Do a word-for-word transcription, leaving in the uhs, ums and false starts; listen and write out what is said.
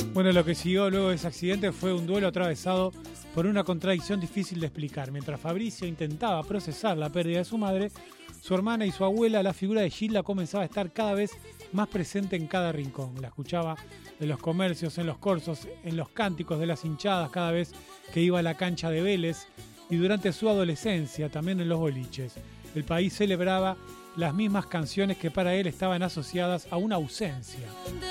Bueno, lo que siguió luego de ese accidente fue un duelo atravesado por una contradicción difícil de explicar. Mientras Fabricio intentaba procesar la pérdida de su madre, su hermana y su abuela, la figura de Gilda comenzaba a estar cada vez más presente en cada rincón. La escuchaba en los comercios, en los corsos, en los cánticos de las hinchadas cada vez que iba a la cancha de Vélez y durante su adolescencia también en los boliches. El país celebraba las mismas canciones que para él estaban asociadas a una ausencia.